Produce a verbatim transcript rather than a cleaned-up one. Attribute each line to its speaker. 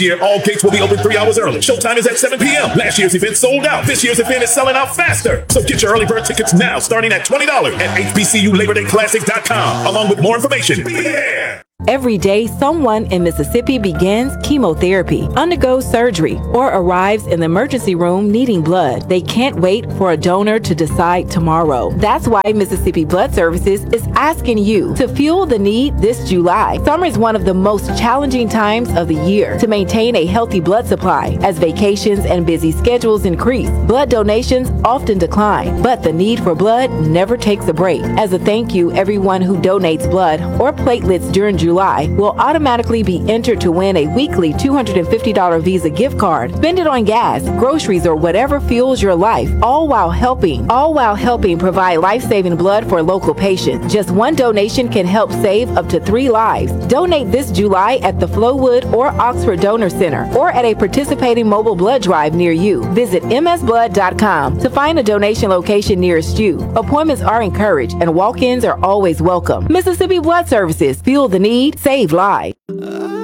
Speaker 1: year, all gates will be open three hours early. Showtime is at seven p.m. Last year's event sold out. This year's event is selling out faster. So get your early bird tickets now, starting at twenty dollars at H B C U Labor Day Classic dot com, along with more information. Be there!
Speaker 2: Every day, someone in Mississippi begins chemotherapy, undergoes surgery, or arrives in the emergency room needing blood. They can't wait for a donor to decide tomorrow. That's why Mississippi Blood Services is asking you to fuel the need this July. Summer is one of the most challenging times of the year to maintain a healthy blood supply. As vacations and busy schedules increase, blood donations often decline, but the need for blood never takes a break. As a thank you, everyone who donates blood or platelets during July will automatically be entered to win a weekly two hundred fifty dollars Visa gift card. Spend it on gas, groceries, or whatever fuels your life, all while helping, all while helping provide life-saving blood for local patients. Just one donation can help save up to three lives. Donate this July at the Flowood or Oxford Donor Center or at a participating mobile blood drive near you. Visit m s blood dot com to find a donation location nearest you. Appointments are encouraged and walk-ins are always welcome. Mississippi Blood Services, fuel the need, save lives.